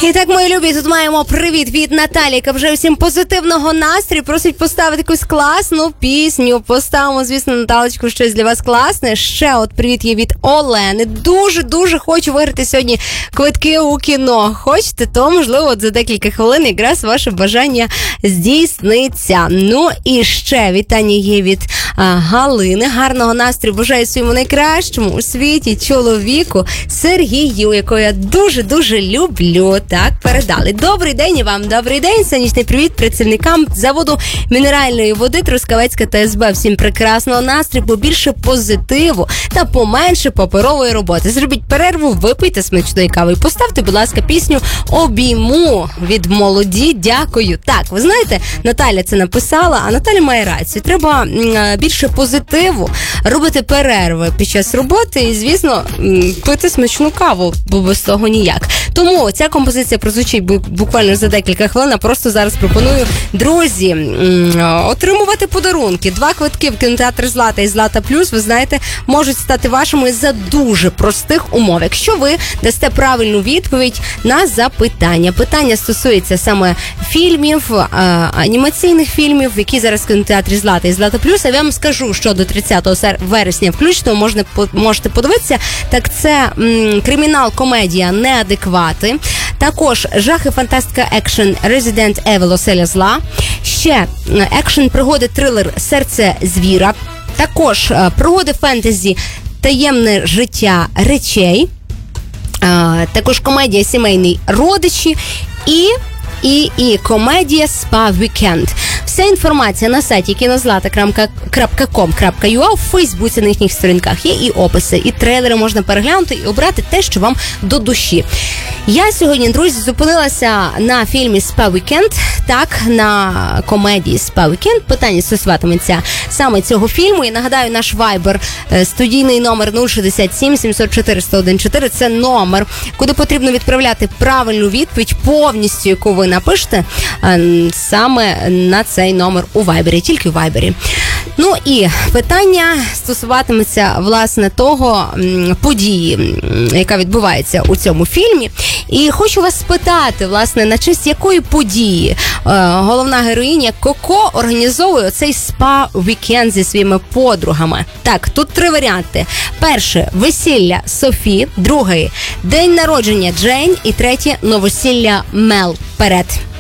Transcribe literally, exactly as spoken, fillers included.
І так, мої любі, тут маємо привіт від Наталі, яка вже всім позитивного настрою. Просить поставити якусь класну пісню. Поставимо, звісно, Наталочку, щось для вас класне. Ще от привіт є від Олени. Дуже-дуже хочу виграти сьогодні квитки у кіно. Хочете, то, можливо, от за декілька хвилин якраз ваше бажання здійсниться. Ну і ще вітання є від а, Галини. Гарного настрою бажаю своєму найкращому у світі чоловіку Сергію, якого я дуже-дуже люблю. Так, передали. Добрий день і вам, добрий день. Сонячний привіт працівникам заводу мінеральної води Трускавецька ТСБ. Всім прекрасного настрою, побільше позитиву та поменше паперової роботи. Зробіть перерву, випийте смачної кави і поставте, будь ласка, пісню «Обійму» від Молоді. Дякую. Так, ви знаєте, Наталя це написала, а Наталя має рацію. Треба м, більше позитиву, робити перерви під час роботи і, звісно, м, пити смачну каву, бо без того ніяк. Тому ця композиція прозвучить буквально за декілька хвилин, а просто зараз пропоную, друзі, м, отримувати подарунки. Два квитки в кінотеатр «Злата» і «Злата Плюс», ви знаєте, можуть стати вашими за дуже простих умов. Якщо ви дасте правильну відповідь на запитання. Питання стосується саме фільмів, а, анімаційних фільмів, які зараз в кінотеатрі «Злата» і «Злата Плюс». А я вам скажу, що до тридцятого вересня включно можна, можете подивитися. Так це м, кримінал-комедія «Неадеквати». Також жахи, фантастика, екшен Resident Evil Оселя зла. Ще екшен, пригоди, трилер Серце звіра. Також пригоди фентезі Таємне життя речей. Також комедія Сімейні родичі і І, і комедія «Спа Вікенд». Вся інформація на сайті кінозлата крапка ком крапка ю а, в Фейсбуці на їхніх сторінках є і описи, і трейлери можна переглянути і обрати те, що вам до душі. Я сьогодні, друзі, зупинилася на фільмі «Спа Вікенд», так, на комедії «Спа Вікенд». Питання стосуватиметься саме цього фільму. І нагадаю, наш вайбер, студійний номер нуль шістдесят сім сімсот чотири сто чотирнадцять, це номер, куди потрібно відправляти правильну відповідь, повністю яку ви напишете саме на цей номер у вайбері, тільки у вайбері. Ну і питання стосуватиметься, власне, того події, яка відбувається у цьому фільмі. І хочу вас спитати, власне, на честь якої події е, головна героїня Коко організовує цей спа-вікенд зі своїми подругами. Так, тут три варіанти. Перше – весілля Софі, другий – день народження Джейн і третє – новосілля Мел. Вперед!